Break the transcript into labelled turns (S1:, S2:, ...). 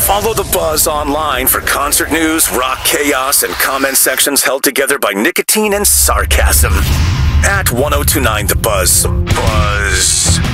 S1: Follow The Buzz online for concert news, rock chaos, and comment sections held together by nicotine and sarcasm. At 1029 The Buzz. Buzz.